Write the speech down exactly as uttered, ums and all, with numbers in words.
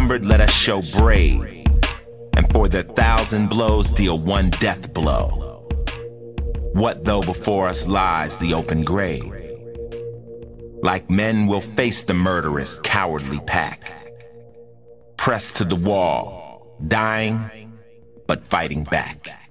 Outnumbered, let us show brave, and for their thousand blows deal one death blow. What though before us lies the open grave? Like men we'll face the murderous, cowardly pack, pressed to the wall, dying, but fighting back.